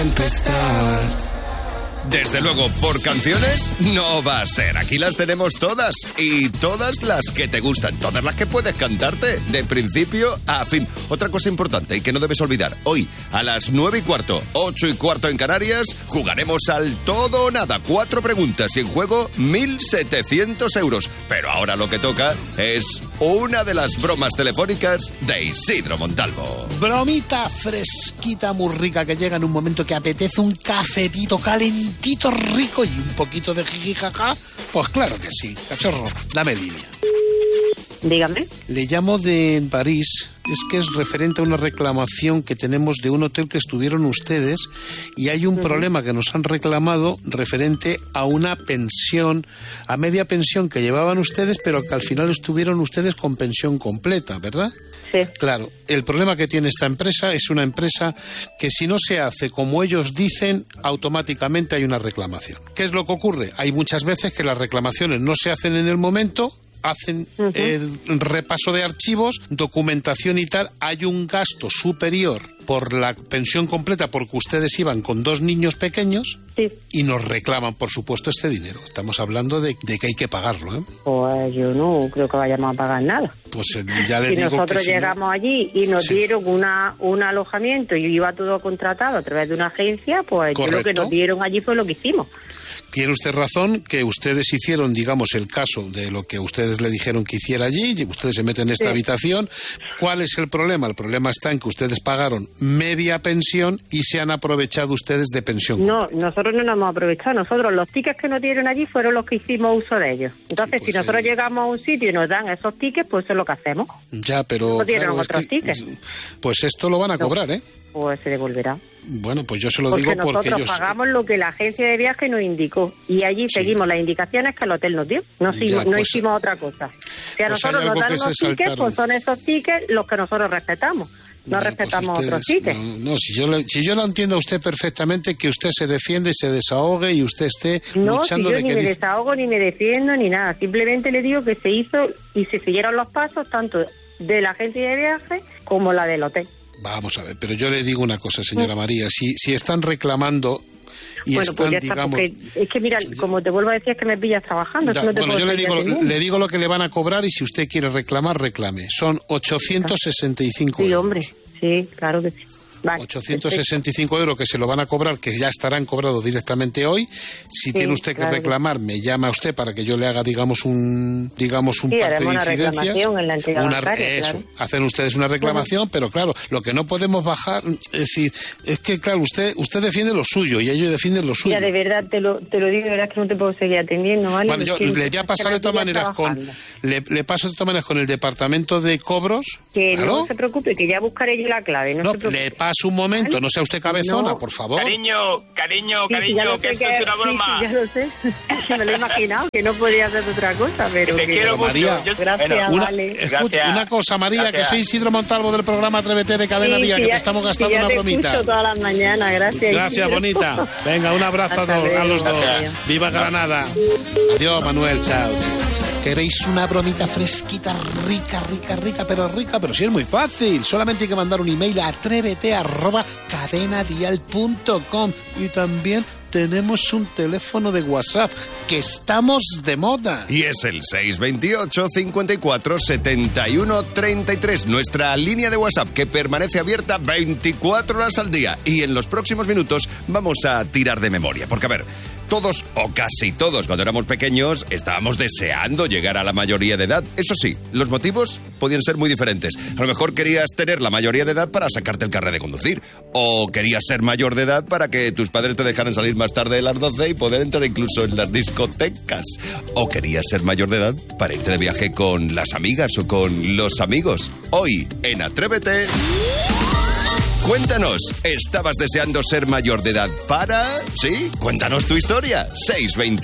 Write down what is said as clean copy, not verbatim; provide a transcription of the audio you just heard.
Desde luego, por canciones no va a ser. Aquí las tenemos todas y todas las que te gustan, todas las que puedes cantarte de principio a fin. Otra cosa importante y que no debes olvidar, hoy a las 9:15, 8:15 en Canarias, jugaremos al todo o nada. 4 preguntas y en juego 1.700 euros. Pero ahora lo que toca es una de las bromas telefónicas de Isidro Montalvo. Bromita fresquita, muy rica, que llega en un momento que apetece un cafetito calentito, rico y un poquito de jijijaja. Pues claro que sí, cachorro, dame línea. Dígame. Le llamo de París, es que es referente a una reclamación que tenemos de un hotel que estuvieron ustedes y hay un problema que nos han reclamado referente a una pensión, a media pensión que llevaban ustedes, pero que al final estuvieron ustedes con pensión completa, ¿verdad? Sí. Claro, el problema que tiene esta empresa es una empresa que si no se hace como ellos dicen, automáticamente hay una reclamación. ¿Qué es lo que ocurre? Hay muchas veces que las reclamaciones no se hacen en el momento, hacen el repaso de archivos, documentación y tal, hay un gasto superior por la pensión completa porque ustedes iban con 2 niños pequeños y nos reclaman, por supuesto, este dinero. Estamos hablando de que hay que pagarlo, ¿eh? Pues yo no creo que vayamos a pagar nada. Pues ya le si digo nosotros que si llegamos allí y nos dieron un alojamiento y iba todo contratado a través de una agencia, pues yo lo que nos dieron allí fue lo que hicimos. Tiene usted razón que ustedes hicieron, digamos, el caso de lo que ustedes le dijeron que hiciera allí, y ustedes se meten en esta habitación. ¿Cuál es el problema? El problema está en que ustedes pagaron media pensión y se han aprovechado ustedes de pensión. No, nosotros no nos hemos aprovechado. Nosotros los tickets que nos dieron allí fueron los que hicimos uso de ellos. Entonces, si nosotros llegamos a un sitio y nos dan esos tickets, pues eso es lo que hacemos. Ya, pero nos dieron otros tickets. Pues esto lo van a cobrar, ¿eh? Pues se devolverá. Bueno, pues yo se lo digo porque nosotros pagamos lo que la agencia de viaje nos indicó y allí seguimos las indicaciones que el hotel nos dio. No hicimos otra cosa. Si a nosotros nos dan unos tickets, pues son esos tickets los que nosotros respetamos. No respetamos otros tickets. No, si yo lo entiendo a usted perfectamente, que usted se defiende, se desahogue y usted esté luchando si yo de ni que... me desahogo, ni me defiendo, ni nada. Simplemente le digo que se hizo y se siguieron los pasos tanto de la agencia de viaje como la del hotel. Vamos a ver, pero yo le digo una cosa, señora María, si están reclamando y bueno, están, pues ya está, digamos... es que mira, como te vuelvo a decir, es que me pillas trabajando. Ya, bueno, yo le digo lo que le van a cobrar y si usted quiere reclamar, reclame. Son 865 euros. Sí, hombre, sí, claro que sí. Vale, 865 euros que se lo van a cobrar, que ya estarán cobrados directamente hoy. Si tiene usted que reclamar, me llama usted para que yo le haga, digamos, un parte de incidencias. Eso, hacen ustedes una reclamación, pero claro, lo que no podemos bajar, es decir, es que claro, usted defiende lo suyo y ellos defienden lo suyo. Ya, de verdad, te lo digo, de verdad que no te puedo seguir atendiendo, ¿vale? Bueno, yo le voy a pasar de todas maneras le paso de todas maneras con el departamento de cobros. Que no se preocupe, que ya buscaré yo la clave, no se preocupe. Le paso un momento, ¿vale? No sea usted cabezona, por favor. Cariño, que esto es una broma. Sí, ya lo sé, que me lo he imaginado, que no podía hacer otra cosa, pero... Te quiero mucho. María, gracias, vale. Escucha, una cosa, María, que soy Isidro Montalvo del programa Atrévete de Cadena Día, que te estamos gastando una bromita. Escucho todas las mañanas, gracias. Gracias, bonita. Venga, un abrazo a los dos. Viva Granada. Adiós, Manuel, chao. ¿Queréis una bromita fresquita, rica, pero sí es muy fácil? Solamente hay que mandar un email a atrévete@cadenadial.com y también tenemos un teléfono de WhatsApp, que estamos de moda. Y es el 628 54 71 33, nuestra línea de WhatsApp que permanece abierta 24 horas al día. Y en los próximos minutos vamos a tirar de memoria, porque a ver... Todos, o casi todos, cuando éramos pequeños, estábamos deseando llegar a la mayoría de edad. Eso sí, los motivos podían ser muy diferentes. A lo mejor querías tener la mayoría de edad para sacarte el carnet de conducir. O querías ser mayor de edad para que tus padres te dejaran salir más tarde de las 12 y poder entrar incluso en las discotecas. O querías ser mayor de edad para irte de viaje con las amigas o con los amigos. Hoy, en Atrévete... Cuéntanos, ¿estabas deseando ser mayor de edad para...? ¿Sí? Cuéntanos tu historia. 628